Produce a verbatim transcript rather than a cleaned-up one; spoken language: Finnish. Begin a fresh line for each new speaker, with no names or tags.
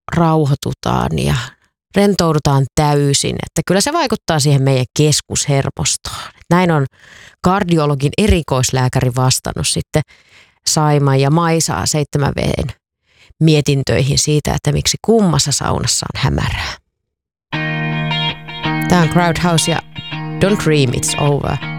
rauhoitutaan ja rentoudutaan täysin. Että kyllä se vaikuttaa siihen meidän keskushermostoon. Näin on kardiologin erikoislääkäri vastannut sitten Saiman ja Maisaa seitsemän V:n mietintöihin siitä, että miksi kummassa saunassa on hämärää. Tämä on Crowdhouse ja Don't Dream It's Over.